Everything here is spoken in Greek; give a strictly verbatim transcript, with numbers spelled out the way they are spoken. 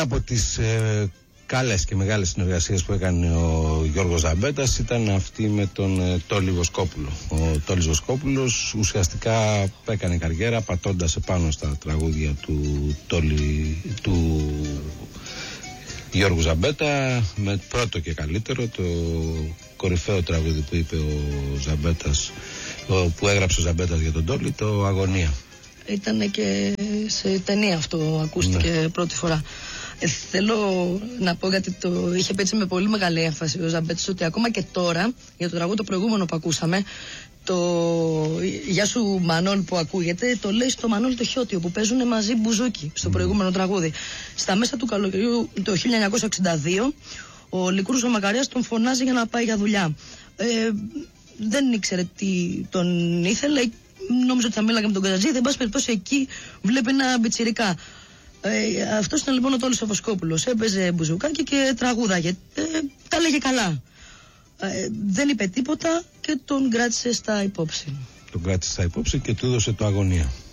Μια από τις ε, καλές και μεγάλες συνεργασίες που έκανε ο Γιώργος Ζαμπέτας ήταν αυτή με τον ε, Τόλι Βοσκόπουλο. Ο Τόλις Βοσκόπουλος ουσιαστικά έκανε καριέρα πατώντας επάνω στα τραγούδια του Τόλι, του Γιώργου Ζαμπέτα, με πρώτο και καλύτερο το κορυφαίο τραγούδι που είπε ο Ζαμπέτας, που έγραψε ο Ζαμπέτας για τον Τόλι, το Αγωνία. Ήταν και σε ταινία αυτό, ακούστηκε ναι. πρώτη φορά. Ε, θέλω να πω, γιατί το είχε πει έτσι με πολύ μεγάλη έμφαση ο Ζαμπέτας, ότι ακόμα και τώρα, για το τραγούδι το προηγούμενο που ακούσαμε, το Γεια σου Μανώλη που ακούγεται, το λέει στο Μανώλη το Χιώτιο, που παίζουν μαζί μπουζούκι στο προηγούμενο τραγούδι. Στα μέσα του καλοκαιριού το χίλια εννιακόσια εξήντα δύο, ο Λικούρος ο Μακαρίας τον φωνάζει για να πάει για δουλειά. Ε, δεν ήξερε τι τον ήθελε, νόμιζε ότι θα μίλαγε με τον Καζατζή, δεν πάση περιπτώσει εκεί βλέπει ένα μπιτσιρικά. Ε, αυτός ήταν λοιπόν ο Τόλις ο Βοσκόπουλος, έπαιζε μπουζουκάκι και τραγούδαγε, ε, τα λέγε καλά. Ε, δεν είπε τίποτα και τον κράτησε στα υπόψη. Τον κράτησε στα υπόψη και του έδωσε το Αγωνία.